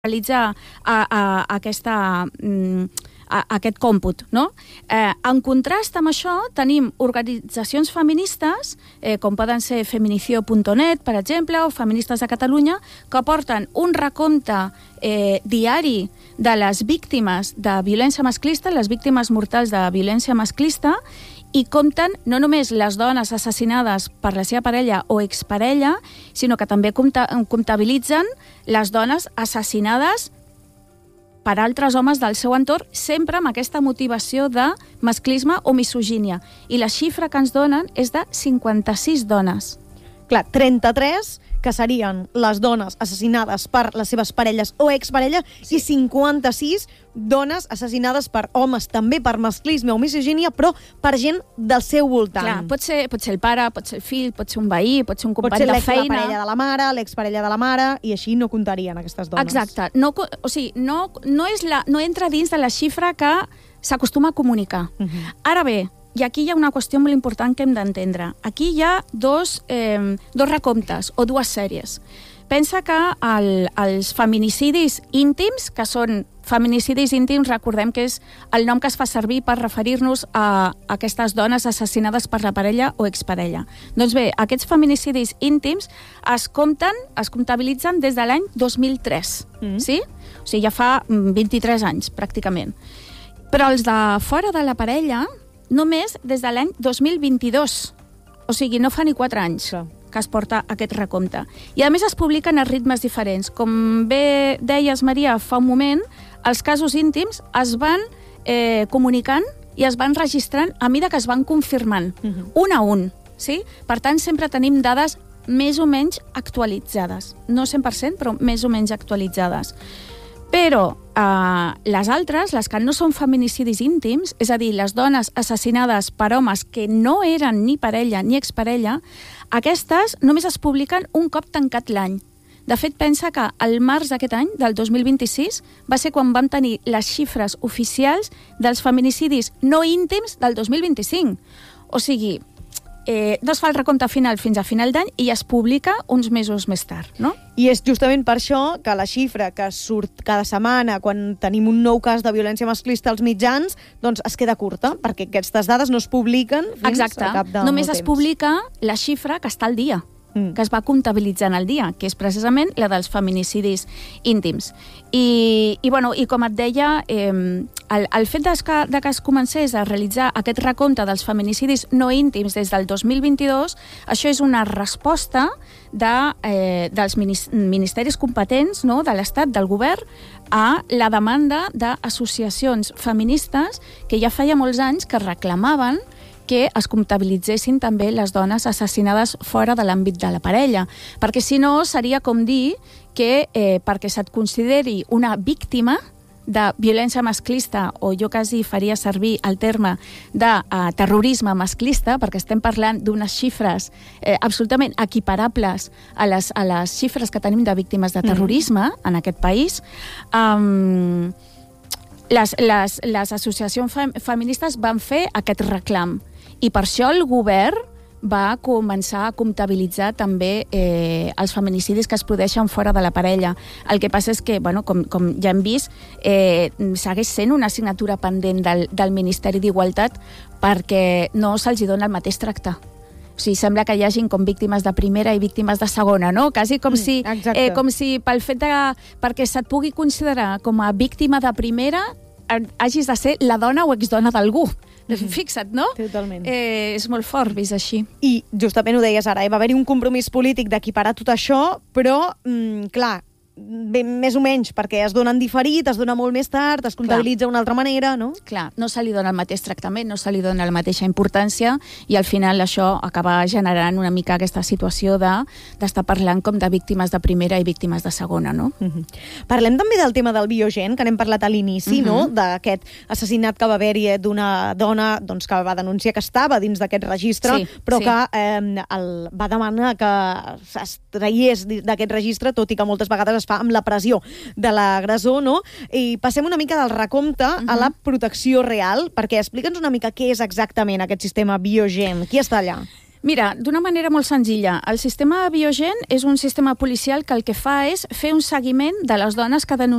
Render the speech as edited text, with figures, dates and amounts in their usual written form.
realitzar aquest còmput, no? En contrast amb això, tenim organitzacions feministes, com poden ser feminicio.net, per exemple, o Feministes de Catalunya, que porten un recompte diari de les víctimes de violència masclista, les víctimes mortals de violència masclista, i compten no només les dones assassinades per la seva parella o exparella, sinó que també comptabilitzen les dones assassinades per altres homes del seu entorn, sempre amb aquesta motivació de masclisme o misogínia. I la xifra que ens donen és de 56 dones. Clar, 33 que serien les dones assassinades per les seves parelles o exparelles, sí, i 56 dones assassinades per homes, també per masclisme o misogínia, però per gent del seu voltant. Clar, pot ser el pare, pot ser el fill, pot ser un veí, pot ser un company de feina. Pot ser la parella de la mare, l'exparella de la mare, i així no comptarien aquestes dones. Exacte. No entra dins de la xifra que s'acostuma a comunicar. Ara bé, i aquí hi ha una qüestió molt important que hem d'entendre. Aquí hi ha dos recomptes o dues sèries. Pensa que els feminicidis íntims, que són feminicidis íntims, recordem que és el nom que es fa servir per referir-nos a aquestes dones assassinades per la parella o exparella. Doncs bé, aquests feminicidis íntims es comptabilitzen des de l'any 2003, sí? O sigui, ja fa 23 anys, pràcticament. Però els de fora de la parella, només des de l'any 2022. O sigui, no fa ni 4 anys que es porta aquest recompte. I a més es publiquen a ritmes diferents. Com bé deies, Maria, fa un moment, els casos íntims es van comunicant i es van registrant a mida que es van confirmant, un a un. Sí? Per tant, sempre tenim dades més o menys actualitzades. No 100%, però més o menys actualitzades. Però les altres, les que no són feminicidis íntims, és a dir, les dones assassinades per homes que no eren ni parella ni exparella, aquestes només es publiquen un cop tancat l'any. De fet, pensa que al març d'aquest any, del 2026, va ser quan vam tenir les xifres oficials dels feminicidis no íntims del 2025. O sigui, no es fa el recompte final fins a final d'any i es publica uns mesos més tard, no? I és justament per això que la xifra que surt cada setmana quan tenim un nou cas de violència masclista als mitjans, doncs es queda curta, perquè aquestes dades no es publiquen fins al cap de només molt es publica la xifra que està al dia, que es va comptabilitzant al dia, que és precisament la dels feminicidis íntims. I com et deia, el fet de que es comencés a realitzar aquest recompte dels feminicidis no íntims des del 2022, això és una resposta dels ministeris competents, no?, de l'Estat, del govern, a la demanda d'associacions feministes que ja feia molts anys que reclamaven que es comptabilitzessin també les dones assassinades fora de l'àmbit de la parella. Perquè si no, seria com dir que perquè se't consideri una víctima de violència masclista, o jo quasi faria servir el terme de terrorisme masclista, perquè estem parlant d'unes xifres absolutament equiparables a les xifres que tenim de víctimes de terrorisme en aquest país, les associacions feministes van fer aquest reclam. I per això el govern va començar a comptabilitzar també els feminicidis que es produeixen fora de la parella. El que passa és que, com ja hem vist, segueix sent una assignatura pendent del Ministeri d'Igualtat perquè no se'ls dona el mateix tracte. O sigui, sembla que hi hagin com víctimes de primera i víctimes de segona, no? Quasi com si pel fet perquè se't pugui considerar com a víctima de primera hagis de ser la dona o exdona d'algú. Fixa't, no? Totalment. És molt fort vist així. I justament ho deies ara, va haver-hi un compromís polític d'equiparar tot això, però, clar, més o menys, perquè es donen diferit, es dona molt més tard, es comptabilitza d'una altra manera, no? Clar, no se li dona el mateix tractament, no se li dona la mateixa importància i al final això acaba generant una mica aquesta situació d'estar parlant com de víctimes de primera i víctimes de segona, no? Parlem també del tema del Biogen, que n'hem parlat a l'inici, no? D'aquest assassinat que va haver-hi d'una dona que va denunciar que estava dins d'aquest registre, però que va demanar que es traiés d'aquest registre, tot i que moltes vegades es fa amb la pressió de l'agressor, no? I passem una mica del recompte a la protecció real, perquè explica'ns una mica què és exactament aquest sistema Biogen. Qui està allà? Mira, d'una manera molt senzilla. El sistema Biogen és un sistema policial que el que fa és fer un seguiment de les dones que denuncien